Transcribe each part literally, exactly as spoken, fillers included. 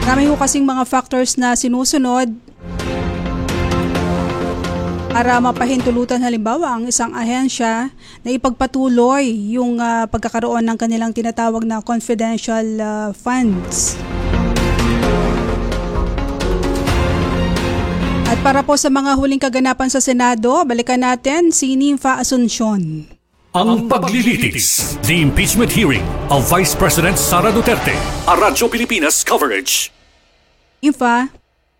Marami ho kasing mga factors na sinusunod para mapahintulutan halimbawa ang isang ahensya na ipagpatuloy yung uh, pagkakaroon ng kanilang tinatawag na confidential uh, funds. At para po sa mga huling kaganapan sa Senado, balikan natin si Nympha Asuncion. Ang paglilitis, the impeachment hearing of Vice President Sara Duterte, a Radyo Pilipinas coverage. Nympha.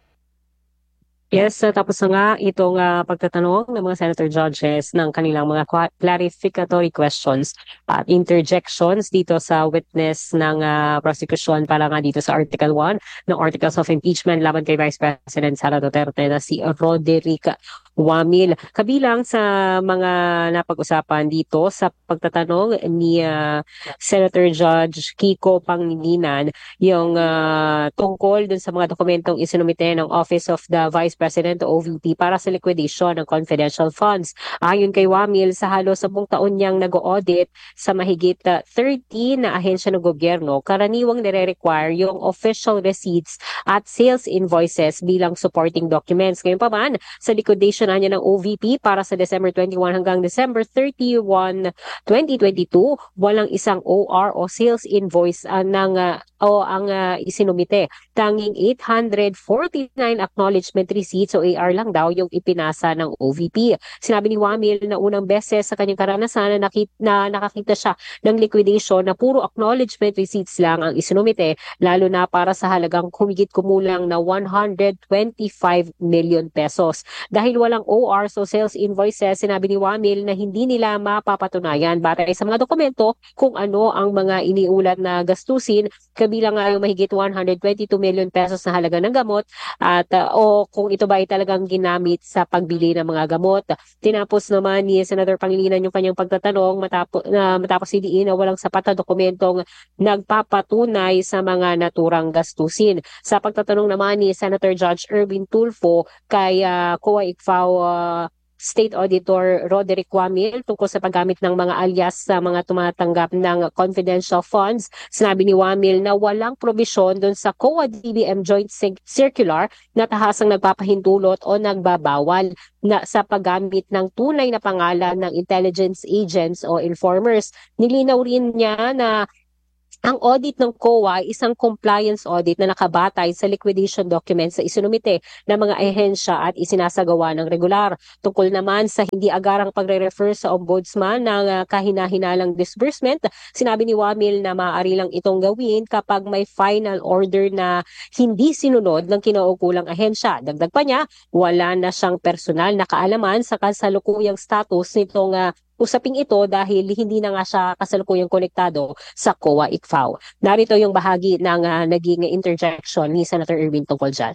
Yes, uh, tapos na nga itong uh, pagtatanong ng mga senator judges ng kanilang mga clarificatory questions at interjections dito sa witness ng uh, prosecution para nga dito sa Article one ng Articles of Impeachment laban kay Vice President Sara Duterte na si Roderick Wamil. Kabilang sa mga napag-usapan dito sa pagtatanong ni uh, Senator Judge Kiko Pangilinan yung uh, tungkol dun sa mga dokumentong isinumite ng Office of the Vice President o O V P para sa liquidation ng confidential funds. Ayon kay Wamil, sa halos sampung taon niyang nag-audit sa mahigit uh, thirty na ahensya ng gobyerno, karaniwang nire-require yung official receipts at sales invoices bilang supporting documents. Ngayon pa man, sa liquidation niya ng O V P para sa December twenty-one hanggang December thirty-one, twenty twenty-two, walang isang O R o sales invoice uh, ng uh, o ang uh, isinumite. Tanging eight hundred forty-nine acknowledgement receipts o A R lang daw yung ipinasa ng O V P. Sinabi ni Wamil na unang beses sa kanyang karanasan na, nakita, na nakakita siya ng liquidation na puro acknowledgement receipts lang ang isinumite, lalo na para sa halagang kumigit kumulang na one hundred twenty-five million pesos. Dahil walang O R o sales invoices, sinabi ni Wamil na hindi nila mapapatunayan batay sa mga dokumento kung ano ang mga iniulat na gastusin, kabilang nga yung mahigit one hundred twenty-two million pesos na halaga ng gamot at uh, o kung ito ba ay talagang ginamit sa pagbili ng mga gamot. Tinapos naman ni Senator Pangilinan yung kanyang pagtatanong matapos, uh, matapos idiin na walang sapat na dokumentong nagpapatunay sa mga naturang gastusin. Sa pagtatanong naman ni Senator Judge Erwin Tulfo kay uh, C O A ICFAO uh, State Auditor Roderick Wamil tungkol sa paggamit ng mga alias sa mga tumatanggap ng confidential funds. Sinabi ni Wamil na walang probisyon doon sa C O A D B M Joint Circular na tahasang nagpapahintulot o nagbabawal na sa paggamit ng tunay na pangalan ng intelligence agents o informers. Nilinaw rin niya na ang audit ng C O A ay isang compliance audit na nakabatay sa liquidation documents sa isinumite ng mga ahensya at isinasagawa ng regular. Tungkol naman sa hindi agarang pagre-refer sa ombudsman ng uh, kahina-hinalang disbursement, sinabi ni Wamil na maaari lang itong gawin kapag may final order na hindi sinunod ng kinaukulang ahensya. Dagdag pa niya, wala na siyang personal na kaalaman sa kasalukuyang status nitong uh, usaping ito dahil hindi na nga siya kasalukuyang konektado sa C O A ICFAO. Narito yung bahagi ng uh, naging interjection ni Senator Erwin tungkol dyan.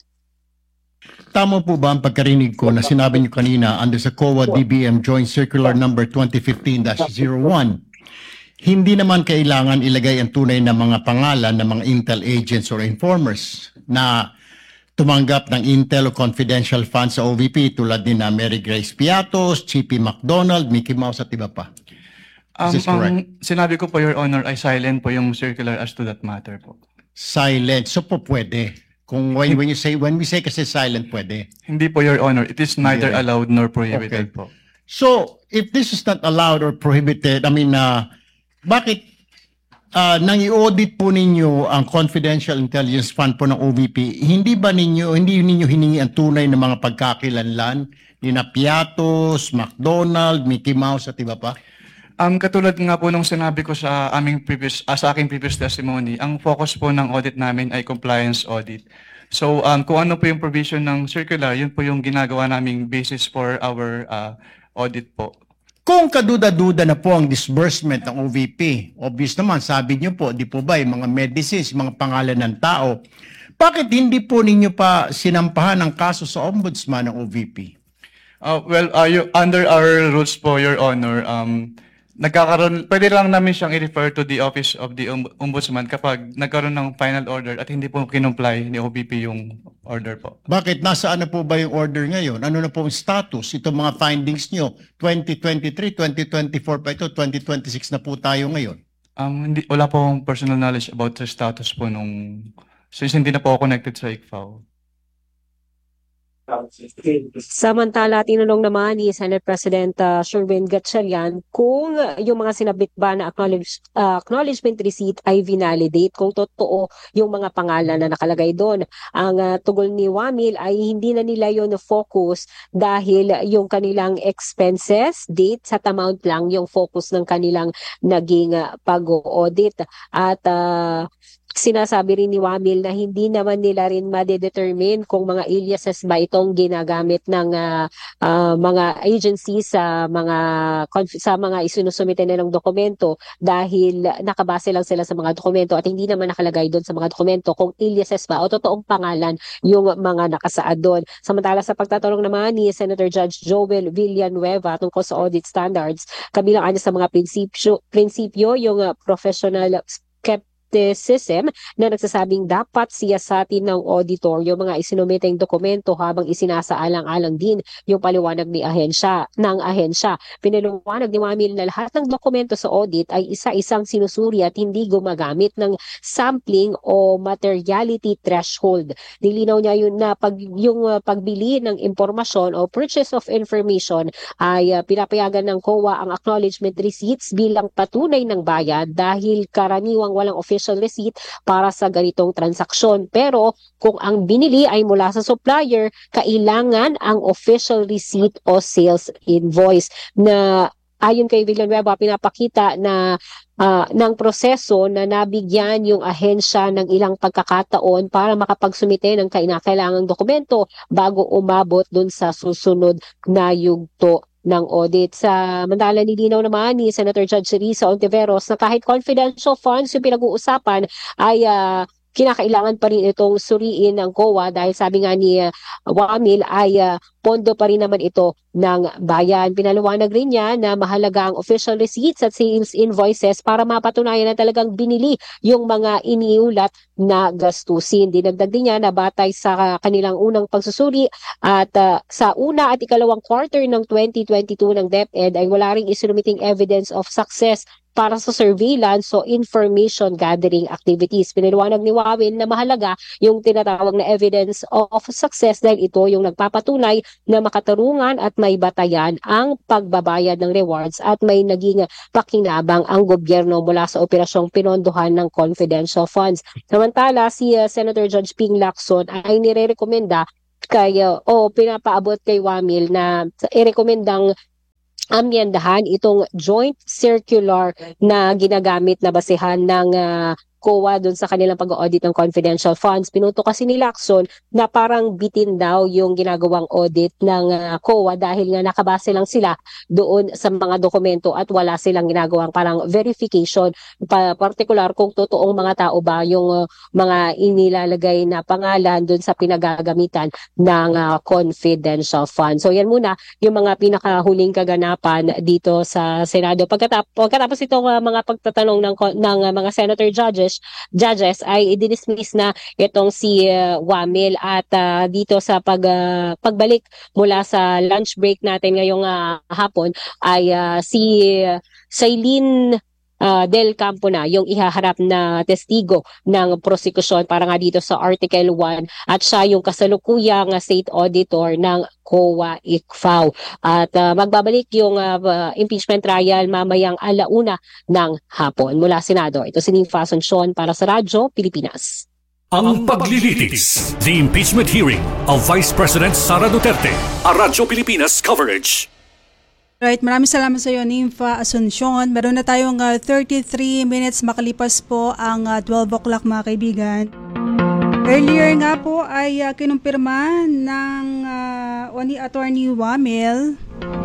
Tama po ba ang pagkarinig ko na sinabi niyo kanina under sa C O A D B M Joint Circular number twenty fifteen dash zero one, hindi naman kailangan ilagay ang tunay na mga pangalan ng mga intel agents or informers na tumanggap ng intel o confidential funds sa O V P tulad ni na Mary Grace Piatos, G P McDonald, Mickey Mouse at iba pa? Um, ang sinabi ko po, Your Honor, ay silent po yung circular as to that matter po. Silent. So po pwede. Kung when, when you say when we say kasi silent, pwede. Hindi po, Your Honor. It is neither Yeah. allowed nor prohibited Okay. po. So if this is not allowed or prohibited, I mean, uh, bakit uh, nang i-audit po ninyo ang confidential intelligence fund po ng O V P, hindi ba ninyo, hindi ninyo hiningi ang tunay na mga pagkakilanlan ni na Piatos, McDonald, Mickey Mouse at iba pa? Um, katulad nga po nung sinabi ko sa aming previous, uh, sa aking previous testimony, ang focus po ng audit namin ay compliance audit. So um, kung ano po yung provision ng circular, yun po yung ginagawa naming basis for our uh, audit po. Kung kaduda-duda na po ang disbursement ng O V P, obvious naman, sabi niyo po, di po ba, yung mga medicines, mga pangalan ng tao, bakit hindi po ninyo pa sinampahan ang kaso sa ombudsman ng O V P? Uh, well, uh, you, under our rules po, Your Honor, um, nagkakaroon, pwede lang namin siyang i-refer to the Office of the Ombudsman kapag nagkaroon ng final order at hindi po kinumply ni O V P yung order po. Bakit? Nasaan na po ba yung order ngayon? Ano na po ang status? Itong mga findings nyo, twenty twenty-three, twenty twenty-four pa ito, twenty twenty-six na po tayo ngayon. Um, hindi, wala po akong personal knowledge about the status po nung since hindi na po ako connected sa I C F A O. Samantala, tinanong naman ni Senate President uh, Sherwin Gatchalian kung uh, yung mga sinabit ba na acknowledge, uh, acknowledgement receipt ay vinalidate, kung totoo yung mga pangalan na nakalagay doon. Ang uh, tugon ni Wamil ay hindi na nila yun focus dahil yung kanilang expenses, dates at amount lang yung focus ng kanilang naging uh, pag-audit. At uh, sinasabi rin ni Wamil na hindi naman nila rin ma-determine kung mga aliases ba itong ginagamit ng uh, uh, mga agencies sa mga sa mga isinusumite nilang dokumento dahil nakabase lang sila sa mga dokumento at hindi naman nakalagay doon sa mga dokumento kung aliases ba o totoong pangalan yung mga nakasaad doon. Samantala sa pagtatanong naman ni Senator Judge Joel Villanueva tungkol sa audit standards, kabilang ano sa mga prinsipyo, prinsipyo yung uh, professional skepticism na nagsasabing dapat siyasatin ng auditor yung mga isinumiteng dokumento habang isinasaalang-alang din yung paliwanag ni ahensya ng ahensya. Pinaliwanag ni Wamil na lahat ng dokumento sa audit ay isa-isang sinusuri at hindi gumagamit ng sampling o materiality threshold. Nilinaw niya yun na pag, yung uh, pagbili ng impormasyon o purchase of information ay uh, pinapayagan ng C O A ang acknowledgement receipts bilang patunay ng bayad dahil karaniwang walang official receipt para sa ganitong transaksyon. Pero kung ang binili ay mula sa supplier, kailangan ang official receipt o sales invoice na ayon kay Villanueva pinapakita na uh, ng proseso na nabigyan yung ahensya ng ilang pagkakataon para makapagsumite ng kinakailangang dokumento bago umabot dun sa susunod na yugto ng audit. Sa mandala nilinaw naman ni Senator Judge Risa Ontiveros na kahit confidential funds yung pinag-uusapan ay uh, kinakailangan pa rin itong suriin ng C O A dahil sabi nga ni uh, Wamil ay uh, pondo pa rin naman ito ng bayan. Pinaliwanag rin niya na mahalaga ang official receipts at sales invoices para mapatunayan na talagang binili yung mga iniulat na gastusin. Dinagdag din niya na batay sa kanilang unang pagsusuri at uh, sa una at ikalawang quarter ng twenty twenty-two ng DepEd ay wala ring isinumiting evidence of success para sa surveillance o information gathering activities. Pinaliwanag ni Wawin na mahalaga yung tinatawag na evidence of success dahil ito yung nagpapatunay na makatarungan at may batayan ang pagbabayad ng rewards at may naging pakinabang ang gobyerno mula sa operasyong pinondohan ng confidential funds. Samantala, si uh, Senator Judge Ping Lacson ay nire-rekomenda kay, uh, o pinapaabot kay Wamil na i-rekomendang amyendahan itong joint circular na ginagamit na basehan ng uh, C O A doon sa kanilang pag-audit ng confidential funds. Pinuto kasi ni Lacson na parang bitin daw yung ginagawang audit ng uh, C O A dahil nga nakabase lang sila doon sa mga dokumento at wala silang ginagawang parang verification, pa particular kung totoong mga tao ba yung uh, mga inilalagay na pangalan doon sa pinagagamitan ng uh, confidential fund. So yan muna yung mga pinakahuling kaganapan dito sa Senado. Pagkatapos, pagkatapos itong uh, mga pagtatanong ng, ng uh, mga senator judges judges ay i-dismiss na itong si uh, Wamil at uh, dito sa pag uh, pagbalik mula sa lunch break natin ngayong uh, hapon ay uh, si uh, Sailin uh, Del Campo na yung ihaharap na testigo ng prosekusyon para nga dito sa Article one at siya yung kasalukuyang state auditor ng C O A I C F A O. At uh, magbabalik yung uh, impeachment trial mamayang alauna ng hapon mula Senado. Ito si Nympha Asuncion para sa Radyo Pilipinas. Ang paglilitis, the impeachment hearing of Vice President Sara Duterte, a Radyo Pilipinas coverage. Right, maraming salamat sa iyo, Nympha Asuncion. Meron na tayong uh, thirty-three minutes makalipas po ang uh, twelve o'clock mga kaibigan. Earlier nga po ay uh, kinumpirma ng uh, o ni Attorney Wamil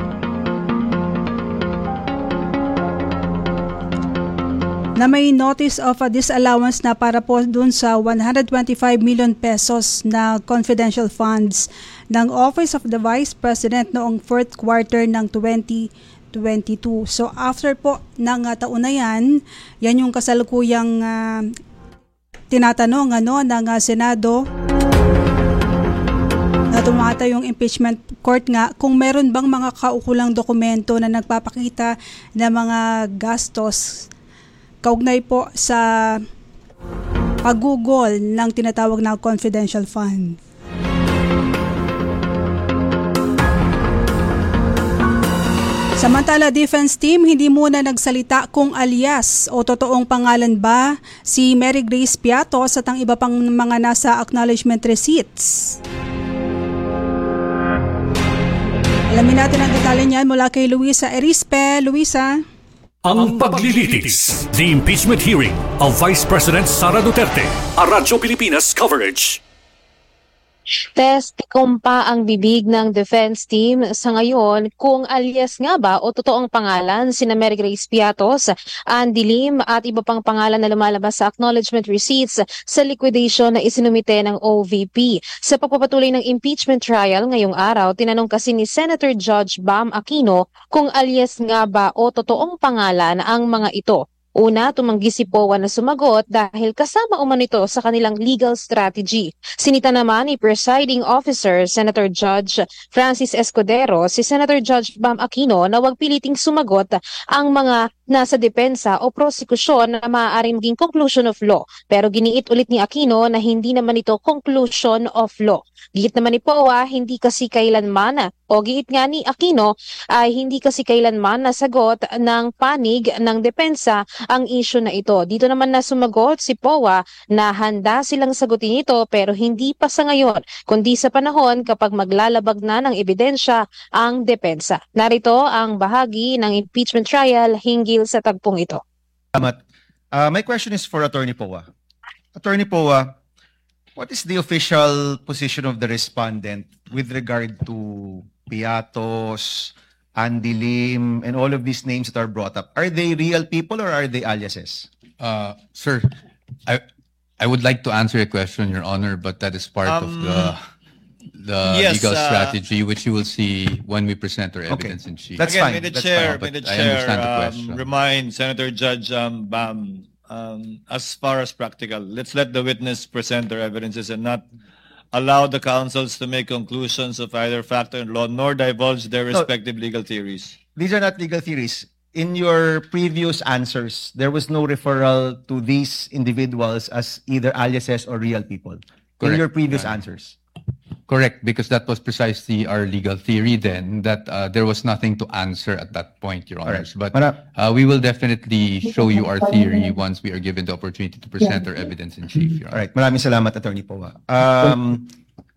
na may notice of a disallowance na para po dun sa one hundred twenty-five million pesos na confidential funds ng Office of the Vice President noong fourth quarter ng twenty twenty-two. So after po ng uh, taon na yan, yan yung kasalukuyang uh, tinatanong ano ng uh, Senado na tumata yung impeachment court nga kung meron bang mga kaukulang dokumento na nagpapakita na mga gastos kaugnay po sa nakagugol ng tinatawag na confidential fund. Samantala, defense team hindi muna nagsalita kung alias o totoong pangalan ba si Mary Grace Piatos at ang iba pang mga nasa acknowledgement receipts. Alamin natin ang detalye niyan mula kay Luisa Erispe. Luisa. Ang paglilitis, the impeachment hearing of Vice President Sara Duterte, a Radyo Pilipinas coverage. Testikom pa ang bibig ng defense team sa ngayon kung alias nga ba o totoong pangalan sina Mary Grace Piatos, Andy Lim at iba pang pangalan na lumalabas sa acknowledgement receipts sa liquidation na isinumite ng O V P. Sa pagpapatuloy ng impeachment trial ngayong araw, tinanong kasi ni Senator Judge Bam Aquino kung alias nga ba o totoong pangalan ang mga ito. Una, tumanggi si P O A na sumagot dahil kasama umano ito sa kanilang legal strategy. Sinita naman ni Presiding Officer Senator Judge Francis Escudero si Senator Judge Bam Aquino na huwag piliting sumagot ang mga nasa depensa o prosekusyon na maaaring maging conclusion of law. Pero giniit ulit ni Aquino na hindi naman ito conclusion of law. Giit naman ni P O A, hindi kasi kailanman o giit nga ni Aquino ay hindi kasi kailanman nasagot ng panig ng depensa ang issue na ito. Dito naman na sumagot si P O A na handa silang sagutin ito pero hindi pa sa ngayon, kundi sa panahon kapag maglalabag na ng ebidensya ang depensa. Narito ang bahagi ng impeachment trial hinggil sa tagpong ito. Salamat. Uh, my question is for Attorney P O A. Attorney P O A, what is the official position of the respondent with regard to Piatos, Andy Lim, and all of these names that are brought up? Are they real people or are they aliases? Uh, sir, I I would like to answer a question, Your Honor, but that is part of Um, the the yes, legal uh, strategy, which you will see when we present our Okay. evidence in chief. That's Again, fine. may the That's chair, fine, may the but I chair understand the um, question. remind Senator Judge um, Bam, um, as far as practical, let's let the witness present their evidences and not allow the counsels to make conclusions of either fact or law, nor divulge their No. respective legal theories. These are not legal theories. In your previous answers, there was no referral to these individuals as either aliases or real people. In Correct. your previous Right. answers. Correct, because that was precisely our legal theory then, that uh, there was nothing to answer at that point, Your Honors. But Mara- uh, we will definitely show you our theory once we are given the opportunity to present our evidence in chief, Your All Honor. right. Maraming salamat, Attorney P O A. Um,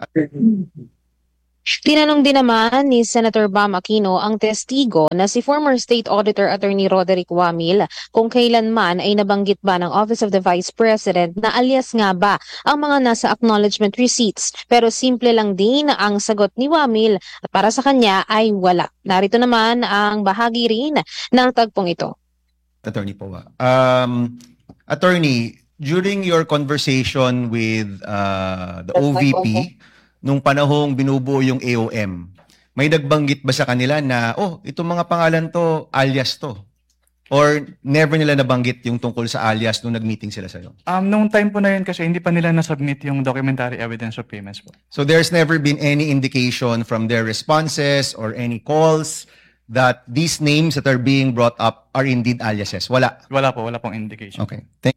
Tinanong din naman ni Senator Bam Aquino ang testigo na si former State Auditor Attorney Roderick Wamil kung kailanman ay nabanggit ba ng Office of the Vice President na alias nga ba ang mga nasa acknowledgement receipts. Pero simple lang din ang sagot ni Wamil at para sa kanya ay wala. Narito naman ang bahagi rin ng tagpong ito. Attorney P O A. Um, Attorney, during your conversation with uh, the O V P, nung panahong binubuo yung A O M, may nagbanggit ba sa kanila na, oh, itong mga pangalan to, alias to? Or never nila nabanggit yung tungkol sa alias nung nag-meeting sila sa'yo? Um, nung time po na yun kasi hindi pa nila nasubmit yung documentary evidence of payments po. So there's never been any indication from their responses or any calls that these names that are being brought up are indeed aliases? Wala. Wala po, wala pong indication. Okay. Thank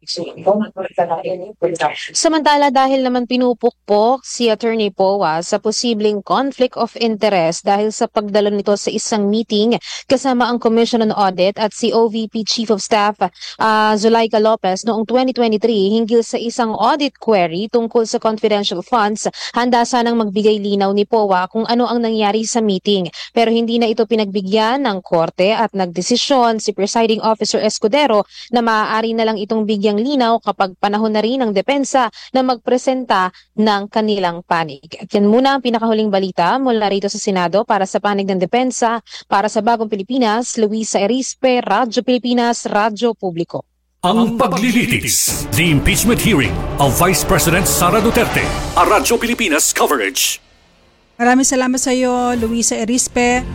Samantala dahil naman pinupukpok si Attorney P O A sa posibleng conflict of interest dahil sa pagdalo nito sa isang meeting kasama ang Commission on Audit at si O V P Chief of Staff uh, Zulaika Lopez noong twenty twenty-three hinggil sa isang audit query tungkol sa confidential funds. Handa sanang magbigay linaw ni P O A kung ano ang nangyari sa meeting pero hindi na ito pinagbigyan ng korte at nagdesisyon si Presiding Officer Escudero na maaari na lang itong bigyang linaw kapag panahon na rin ng depensa na magpresenta ng kanilang panig. At yan muna ang pinakahuling balita mula rito sa Senado para sa panig ng depensa. Para sa Bagong Pilipinas, Luisa Erispe, Radyo Pilipinas, Radyo Publiko. Ang paglilitis, the impeachment hearing of Vice President Sara Duterte, a Radyo Pilipinas coverage. Maraming salamat sa iyo, Luisa Erispe.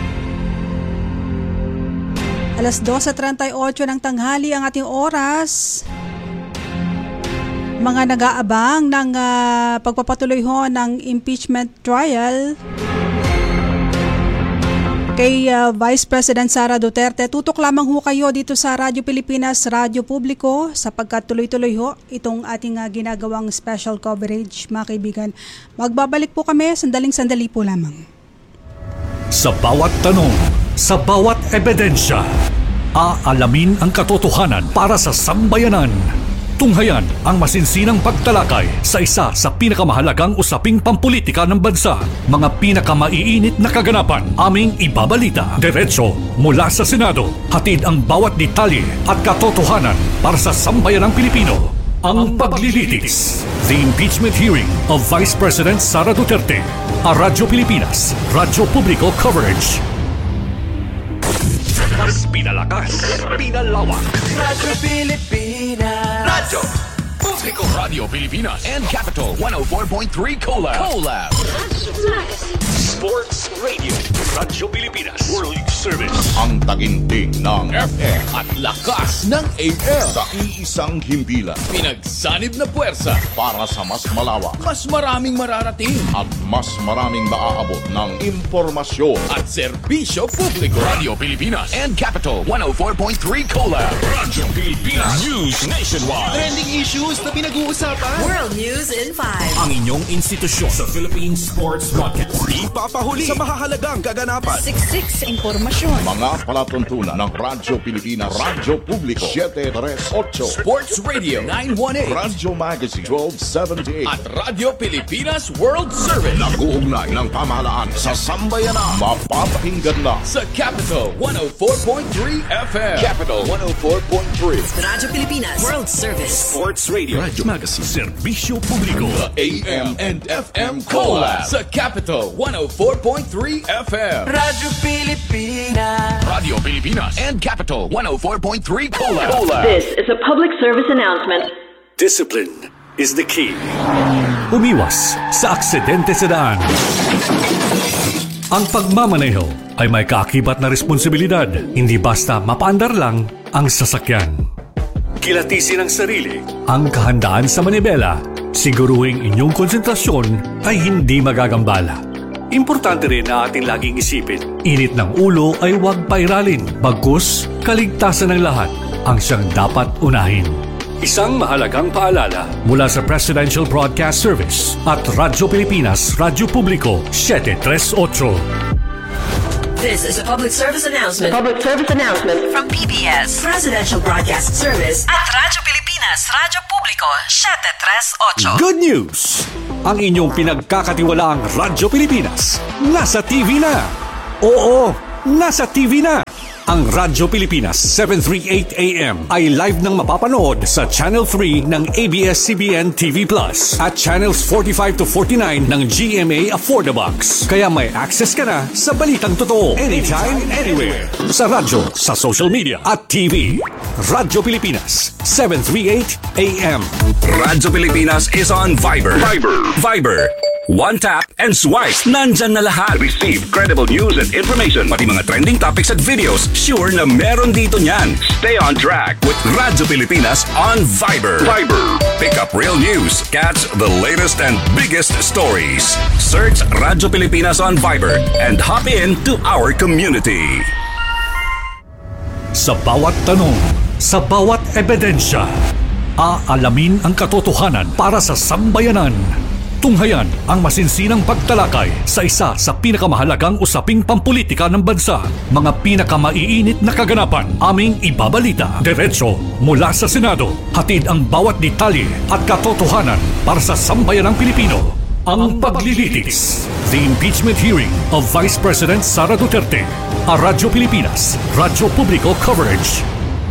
Alas dos at trenta'y-otso ng tanghali ang ating oras. Mga nag-aabang ng uh, pagpapatuloy ho ng impeachment trial. kay uh, Vice President Sara Duterte. Tutok lamang ho kayo dito sa Radyo Pilipinas, Radyo Publiko, sapagkat tuloy-tuloy ho itong ating uh, ginagawang special coverage, mga kaibigan. Magbabalik po kami, sandaling-sandali po lamang. Sa bawat tanong, sa bawat ebidensya, aalamin ang katotohanan para sa sambayanan. Tunghayan ang masinsinang pagtalakay sa isa sa pinakamahalagang usaping pampolitika ng bansa. Mga pinakamaiinit na kaganapan aming ibabalita diretso mula sa Senado. Hatid ang bawat detalye at katotohanan para sa sambayanang Pilipino. Ang paglilitis. The impeachment hearing of Vice President Sara Duterte. A Radyo Pilipinas, Radyo Publiko coverage. Mas pinalakas, pinalawak. Radyo Pilipinas. Radyo Publiko. Radio Pilipinas and Capital one oh four point three Collab. Collab. Sports Radio. Radyo Pilipinas. World Service. Ang taginting ng F M At lakas ng A M. sa iisang himpilan Pinagsanib na puwersa para sa mas malawak mas maraming mararating at mas maraming maaabot ng impormasyon. at serbisyo publiko. Radio Pilipinas and Capital one oh four point three Collab. Radyo Pilipinas. News nationwide. Trending issues na pinag-uusapan. World News in five. Ang inyong institusyon sa Philippine Sports Podcast. Di papahuli sa mahahalagang kaganapan. Siksik sa impormasyon. Mga palatuntunan ng Radyo Pilipinas, Radyo Publiko seven three eight, Sports Radio nine one eight Radyo Magazine twelve seventy-eight, at Radio Pilipinas World Service nag-uugnay ng pamahalaan sa sambayanan. Mapapakinggan na sa Capital one oh four point three F M. Capital one oh four point three. Radyo Pilipinas World Service. Sports Radio. Radyo Magazine. Serbisyo Publiko. A M and F M Collab sa Capital one oh four point three F M. Radyo Pilipinas. Radio Pilipinas and Capital one oh four point three Collab. This is a public service announcement. Discipline is the key. Umiwas sa aksidente sa daan. Ang pagmamaneho ay may kaakibat na responsibilidad. Hindi basta mapaandar lang ang sasakyan. Kilatisin ang sarili, ang kahandaan sa manibela. Siguruhing inyong konsentrasyon ay hindi magagambala. Importante rin na ating laging isipin, init ng ulo ay huwag pairalin. Bagkus, kaligtasan ng lahat ang siyang dapat unahin. Isang mahalagang paalala mula sa Presidential Broadcast Service at Radyo Pilipinas, Radyo Publiko seven three eight. This is a public service announcement. Public service announcement From P B S Presidential Broadcast Service at Radyo Pilipinas Radyo Publiko seven three eight. Good news! Ang inyong pinagkakatiwalaang Radyo Pilipinas nasa T V na. Oo, nasa T V na. Ang Radyo Pilipinas seven thirty-eight A M ay live nang mapapanood sa Channel three ng A B S C B N T V Plus at Channels forty-five to forty-nine ng G M A Affordabox. Kaya may access ka na sa balitang totoo anytime, anywhere. Sa radyo, sa social media at T V. Radyo Pilipinas seven thirty-eight A M. Radyo Pilipinas is on Viber. Viber. Viber. One tap and swipe. Nandyan na lahat. Receive credible news and information. Pati mga trending topics at videos. Sure na meron dito niyan. Stay on track with Radyo Pilipinas on Viber. Viber. Pick up real news. Catch the latest and biggest stories. Search Radyo Pilipinas on Viber and hop in to our community. Sa bawat tanong, sa bawat ebidensya, aalamin ang katotohanan para sa sambayanan. Tunghayan ang masinsinang pagtalakay sa isa sa pinakamahalagang usaping pampolitika ng bansa. Mga pinakamaiinit na kaganapan aming ibabalita diretso mula sa Senado. Hatid ang bawat detalye at katotohanan para sa sambayanang Pilipino. Ang paglilitis. The impeachment hearing of Vice President Sara Duterte. A Radyo Pilipinas, Radyo Publiko coverage.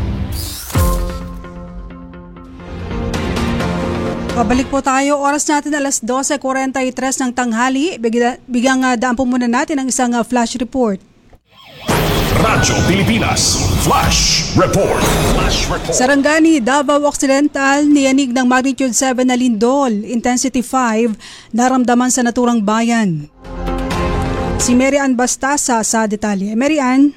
Pabalik po tayo. Oras natin alas twelve forty-three ng tanghali. Bigyan, bigang uh, daan po muna natin ang isang uh, flash report. Radyo Pilipinas Flash Report. Flash Report. Sarangani, Davao Occidental, niyanig ng magnitude seven na lindol, intensity five, naramdaman sa naturang bayan. Si Mary Ann Bastasa sa detalye. Mary Ann?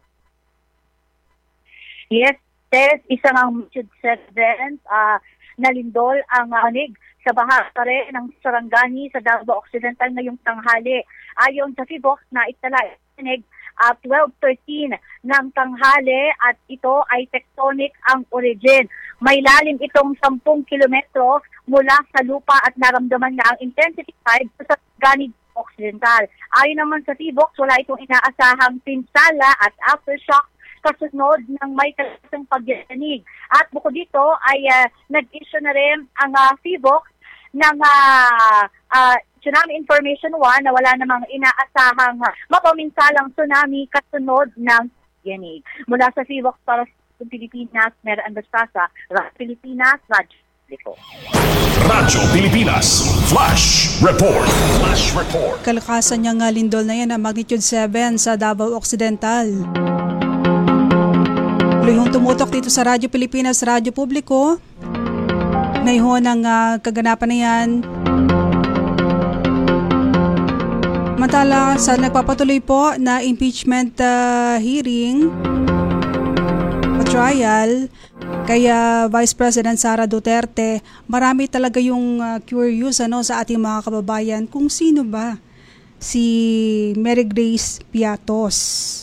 Yes, there's isang ang magnitude seven, uh, nalindol ang anig sa bahagi ng Sarangani sa Davao Occidental ngayong tanghali. Ayon sa F I B O C na itala inig at twelve thirteen ng tanghali at ito ay tectonic ang origin. May lalim itong sampung kilometro mula sa lupa at naramdaman na ang intensity five sa Ganid Occidental. Ayon naman sa T V O X, wala itong inaasahang pinsala at aftershock kasunod ng may kalasang pagyanig. At bukod dito ay uh, nag-issue na rin ang uh, T V O X ng uh, uh, Tsunami Information one na wala namang inaasahang uh, mapaminsalang tsunami kasunod ng pagyanig. Mula sa T V O X para sa Pilipinas, Mera Andrasasa, Radyo Pilipinas, Radyo Publiko. Radyo Pilipinas, Flash Report. Flash Report. Kalakasan niyang uh, lindol na yan, uh, magnitude seven sa Davao Occidental. Luyong tumutok dito sa Radyo Pilipinas, Radyo Publiko. Ngayon ang uh, kaganapan na yan. Mantala sa nagpapatuloy po na impeachment uh, hearing o trial kay uh, Vice President Sara Duterte, marami talaga yung uh, curious ano, sa ating mga kababayan kung sino ba si Mary Grace Piatos.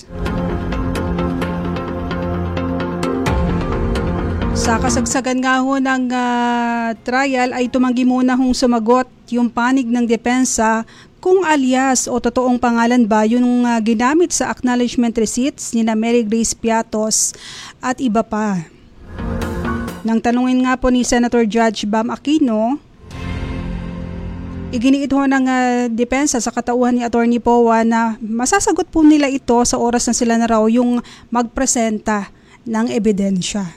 Sa kasagsagan nga ho ng uh, trial ay tumanggi muna hong sumagot yung panig ng depensa kung alias o totoong pangalan ba yung uh, ginamit sa acknowledgement receipts ni na Mary Grace Piatos at iba pa. Nang tanungin nga po ni Senator Judge Bam Aquino, iginiit ho ng uh, depensa sa katauhan ni Attorney Powa na masasagot po nila ito sa oras na sila na raw yung magpresenta ng ebidensya.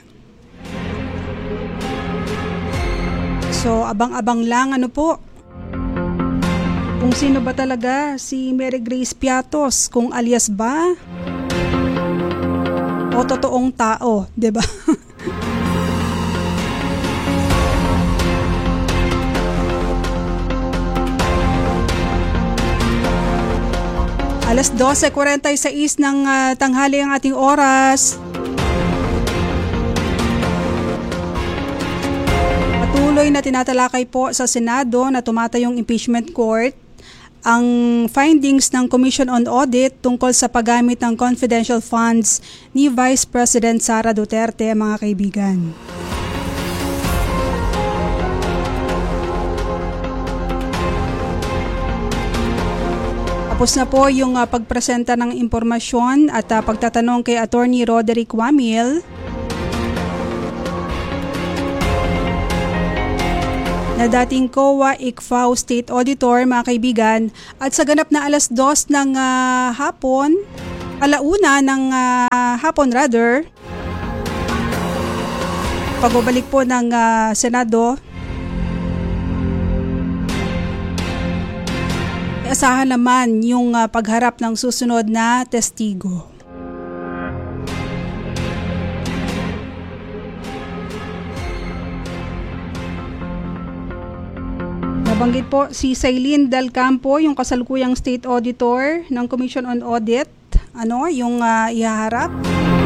So, abang-abang lang ano po kung sino ba talaga si Mary Grace Piatos, kung alias ba o totoong tao, 'di ba? alas dose kuwarenta y sais ng uh, tanghali ang ating oras. Patuloy na tinatalakay po sa Senado na tumatayong impeachment court ang findings ng Commission on Audit tungkol sa paggamit ng confidential funds ni Vice President Sara Duterte, mga kaibigan. Tapos na po yung uh, pagpresenta ng impormasyon at uh, pagtatanong kay Attorney Roderick Wamil na dating C O A I C F A O State Auditor, mga kaibigan, at sa ganap na alas dos ng uh, hapon, alauna ng uh, hapon rather, pagbabalik po ng uh, Senado, asahan naman yung uh, pagharap ng susunod na testigo. Nabanggit po si Sailin Del Campo, yung kasalukuyang State Auditor ng Commission on Audit, ano, yung uh, ihaharap.